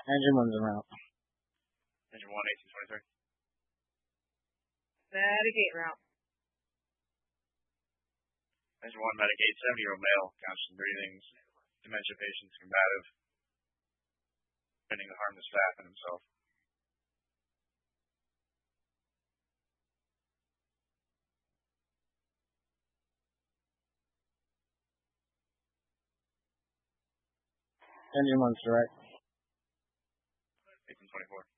Engine 1's en route. Engine 1, 1823. Medic 8 route. Engine 1, medic 8, 70-year-old male, conscious breathings, dementia patients, combative, intending to harm the staff and himself. Engine 1's direct. 1824.